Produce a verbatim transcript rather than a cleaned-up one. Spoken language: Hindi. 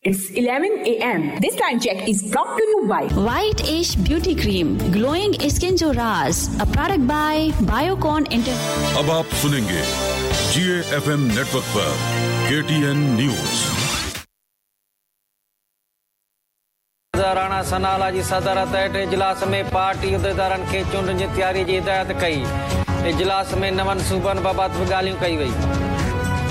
It's eleven a m This time check is brought to you by White Ash Beauty Cream, glowing skin जो राज, a product by Biocon Inter. अब आप सुनेंगे जीए एफएम नेटवर्क पर केटीएन न्यूज। राणा सनाला जी सदारत हेठि इजलास में पार्टी उहिदेदारनि खे चूंडनि जी तयारी जी हिदायत कई। इजलास में नवनि सूबनि बाबति बि ॻाल्हियूं कई वई।